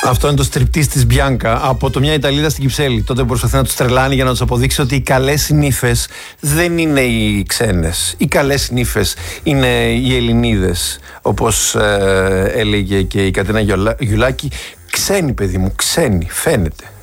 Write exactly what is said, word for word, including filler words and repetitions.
Αυτό είναι το στριπτής της Μπιάνκα από το Μια Ιταλίδα στην Κυψέλη. Τότε προσπαθεί να τους τρελάνει για να τους αποδείξει ότι οι καλές νύφες δεν είναι οι ξένες. Οι καλές νύφες είναι οι Ελληνίδες. Όπως ε, έλεγε και η Κατερίνα Γιουλάκη, ξένοι παιδί μου, ξένοι, φαίνεται.